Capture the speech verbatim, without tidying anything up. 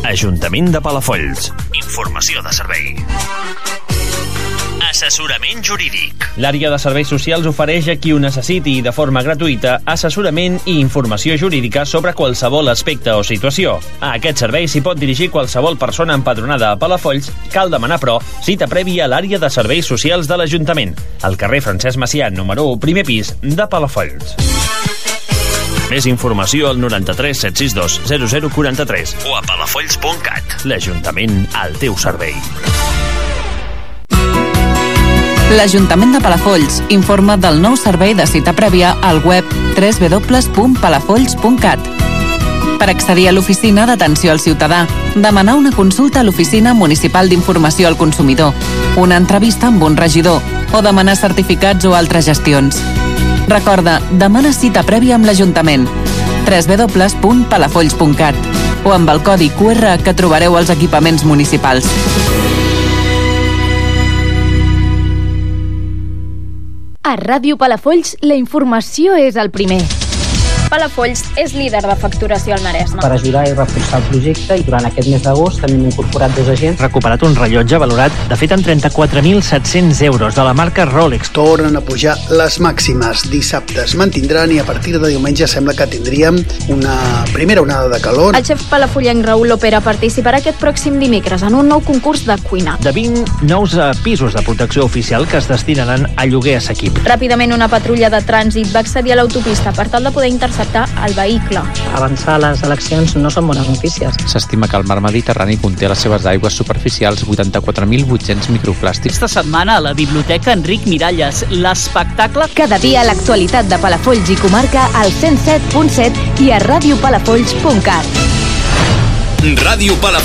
Ajuntament de Palafolls. Informació de servei. Assessorament jurídic. L'àrea de serveis socials ofereix a qui ho necessiti de forma gratuïta assessorament i informació jurídica sobre qualsevol aspecte o situació. A aquest servei s'hi pot dirigir qualsevol persona empadronada a Palafolls. Cal demanar, però, cita prèvia a l'àrea de serveis socials de l'Ajuntament, al carrer Francesc Macià, número u, primer pis, de Palafolls. Més informació al noranta-tres set sis dos zero zero quatre tres o a palafolls punt cat. L'Ajuntament al teu servei. L'Ajuntament de Palafolls informa del nou servei de cita prèvia al web w w w punt palafolls punt cat. Per accedir a l'oficina d'atenció al ciutadà, demanar una consulta a l'Oficina Municipal d'Informació al Consumidor, una entrevista amb un regidor o demanar certificats o altres gestions. Recorda, demana cita prèvia amb l'Ajuntament w w w punt palafolls punt cat o amb el codi Q R que trobareu als equipaments municipals. A Ràdio Palafolls, la informació és el primer. Palafolls és líder de facturació al Maresme. Per ajudar i reforçar el projecte, i durant aquest mes d'agost també hem incorporat dos agents. Recuperat un rellotge valorat de fet en trenta-quatre mil set-cents euros de la marca Rolex. Tornen a pujar les màximes. Dissabte es mantindran i a partir de diumenge sembla que tindríem una primera onada de calor. El xef palafollenc Raül Lopera participarà aquest pròxim dimecres en un nou concurs de cuina. De vint nous pisos de protecció oficial que es destinaran a lloguer assequible. Ràpidament una patrulla de trànsit va accedir a l'autopista per tal de poder interceptar el vehicle. Avançar les eleccions no són bones notícies. S'estima que el mar Mediterrani conté a les seves aigües superficials vuitanta-quatre mil vuit-cents microplàstics. Esta setmana a la Biblioteca Enric Miralles, l'espectacle... Cada dia l'actualitat de Palafolls i comarca al cent set punt set i a ràdio palafolls punt cat. Ràdio Palafolls.